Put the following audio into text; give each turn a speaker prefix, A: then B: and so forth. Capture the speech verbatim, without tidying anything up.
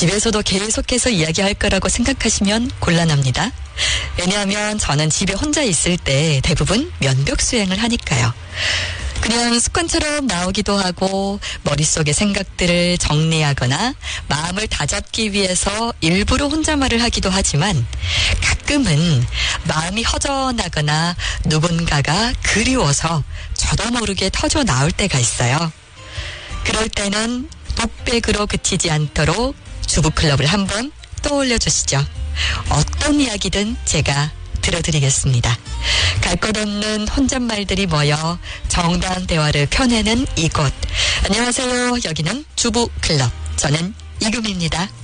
A: 집에서도 계속해서 이야기할 거라고 생각하시면 곤란합니다. 왜냐하면 저는 집에 혼자 있을 때 대부분 면벽 수행을 하니까요. 그냥 습관처럼 나오기도 하고 머릿속의 생각들을 정리하거나 마음을 다잡기 위해서 일부러 혼잣말을 하기도 하지만 가끔은 마음이 허전하거나 누군가가 그리워서 저도 모르게 터져 나올 때가 있어요. 그럴 때는 독백으로 그치지 않도록 주부클럽을 한번 떠올려 주시죠. 어떤 이야기든 제가 들어드리겠습니다. 갈 것 없는 혼잣말들이 모여 정다운 대화를 펴내는 이곳. 안녕하세요. 여기는 주부클럽. 저는 이금입니다.